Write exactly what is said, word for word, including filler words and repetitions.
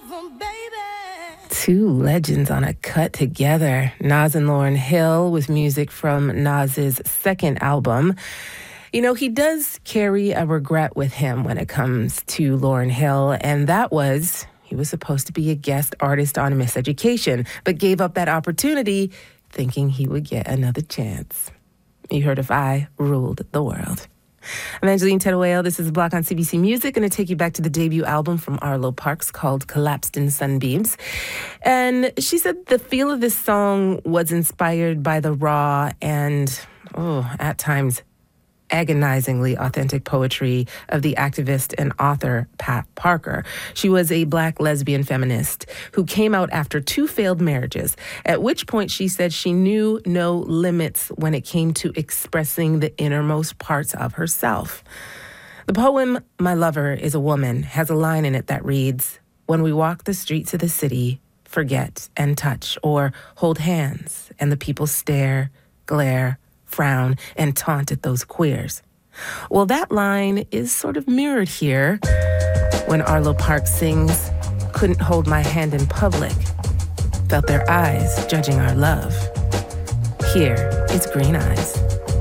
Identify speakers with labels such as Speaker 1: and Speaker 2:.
Speaker 1: Two legends on a cut together. Nas and Lauryn Hill with music from Nas's second album. You know, he does carry a regret with him when it comes to Lauryn Hill, and that was he was supposed to be a guest artist on Miseducation, but gave up that opportunity thinking he would get another chance. You heard If I Ruled the World. I'm Angeline Teruel. This is a Block on C B C Music. Going to take you back to the debut album from Arlo Parks called Collapsed in Sunbeams. And she said the feel of this song was inspired by the raw and, oh, at times, agonizingly authentic poetry of the activist and author Pat Parker. She was a Black lesbian feminist who came out after two failed marriages, at which point she said she knew no limits when it came to expressing the innermost parts of herself. The poem, My Lover is a Woman, has a line in it that reads, "When we walk the streets of the city, forget and touch, or hold hands, and the people stare, glare, frown, and taunt at those queers." Well, that line is sort of mirrored here when Arlo Parks sings, "Couldn't hold my hand in public, felt their eyes judging our love. Here is Green Eyes."